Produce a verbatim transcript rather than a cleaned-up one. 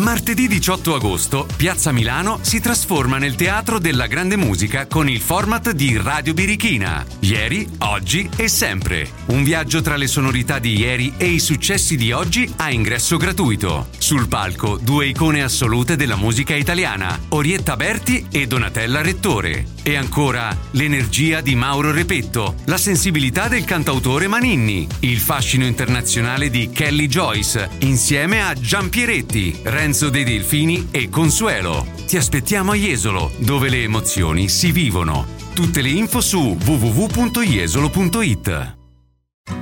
Martedì diciotto agosto, Piazza Milano si trasforma nel teatro della grande musica con il format di Radio Birichina. Ieri, oggi e sempre. Un viaggio tra le sonorità di ieri e i successi di oggi a ingresso gratuito. Sul palco, due icone assolute della musica italiana, Orietta Berti e Donatella Rettore. E ancora l'energia di Mauro Repetto, la sensibilità del cantautore Maninni, il fascino internazionale di Kelly Joyce, insieme a Giampieretti, Renzo De Delfini e Consuelo. Ti aspettiamo a Jesolo, dove le emozioni si vivono. Tutte le info su w w w punto jesolo punto it.